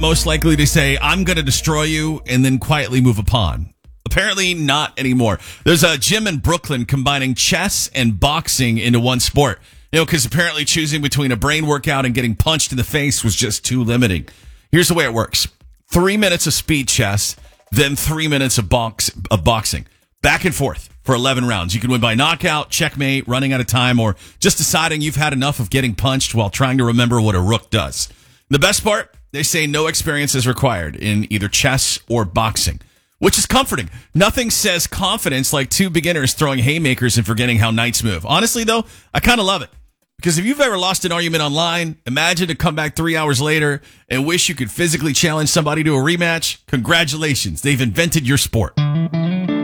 most likely to say, I'm going to destroy you, and then quietly move upon. Apparently not anymore. There's a gym in Brooklyn combining chess and boxing into one sport. Because apparently choosing between a brain workout and getting punched in the face was just too limiting. Here's the way it works. 3 minutes of speed chess, then 3 minutes of boxing. Back and forth for 11 rounds. You can win by knockout, checkmate, running out of time, or just deciding you've had enough of getting punched while trying to remember what a rook does. The best part, they say no experience is required in either chess or boxing, which is comforting. Nothing says confidence like two beginners throwing haymakers and forgetting how knights move. Honestly, though, I kind of love it. Because if you've ever lost an argument online, imagine to come back 3 hours later and wish you could physically challenge somebody to a rematch. Congratulations. They've invented your sport.